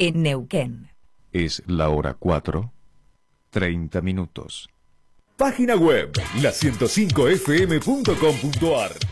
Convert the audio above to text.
en Neuquén. Es la hora 4:30. Página web la105fm.com.ar